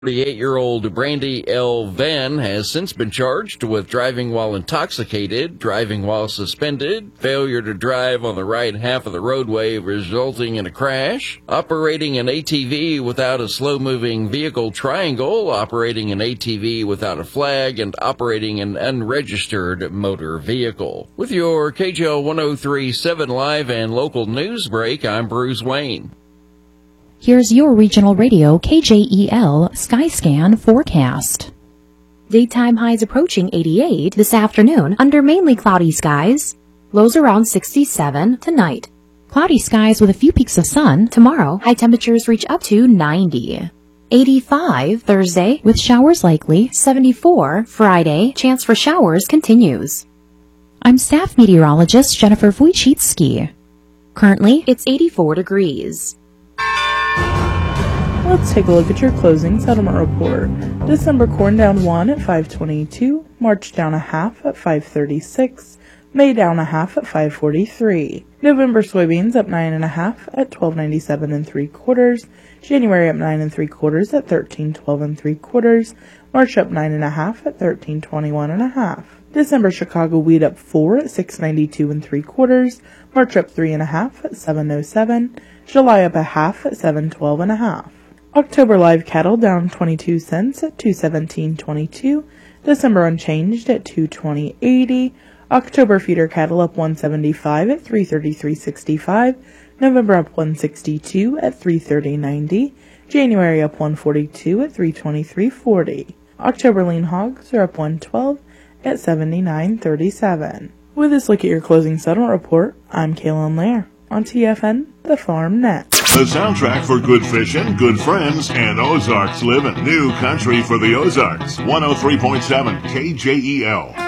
48-year-old Brandy L. Van has since been charged with driving while intoxicated, driving while suspended, failure to drive on the right half of the roadway resulting in a crash, operating an ATV without a slow-moving vehicle triangle, operating an ATV without a flag, and operating an unregistered motor vehicle. With your KJL 103.7 live and local news break, I'm Bruce Wayne. Here's your regional radio KJEL Skyscan forecast. Daytime highs approaching 88 this afternoon under mainly cloudy skies. Lows around 67 tonight. Cloudy skies with a few peaks of sun tomorrow. High temperatures reach up to 90. 85 Thursday with showers likely. 74 Friday. Chance for showers continues. I'm staff meteorologist Jennifer Wojcicki. Currently, it's 84 degrees. Let's take a look at your closing settlement report. December corn down 1 at 522, March down a half at 536, May down a half at 543, November soybeans up 9.5 at 12.97 3/4, January up 9 3/4 at 13.12 3/4, March up 9.5 at 13.21 1/2. December Chicago wheat up 4 at 6.92 3/4, March up 3.5 at 7.07, July up a half at 7.12 1/2. October live cattle down 22 cents at 217.22, December unchanged at 220.80, October feeder cattle up 175 at 333.65, November up 162 at 330.90, January up 142 at 323.40. October lean hogs are up 112 at 79.37. With this look at your closing settlement report, I'm Kaylin Lair on TFN, the Farm Net. The soundtrack for good fishing, good friends, and Ozarks living. New country for the Ozarks. 103.7 KJEL.